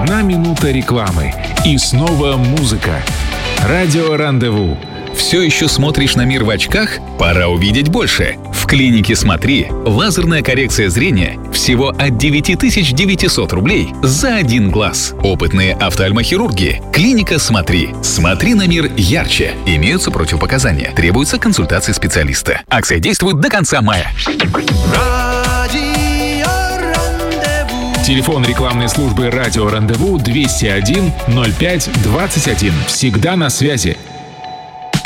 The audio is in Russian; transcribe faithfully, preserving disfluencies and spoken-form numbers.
Одна минута рекламы. И снова музыка. Радио Рандеву. Все еще смотришь на мир в очках? Пора увидеть больше. В клинике «Смотри» лазерная коррекция зрения всего от девять тысяч девятьсот рублей за один глаз. Опытные офтальмохирурги. Клиника «Смотри». Смотри на мир ярче. Имеются противопоказания. Требуется консультация специалиста. Акция действует до конца мая. Телефон рекламной службы «Радио Рандеву» двести один ноль пять двадцать один. Всегда на связи.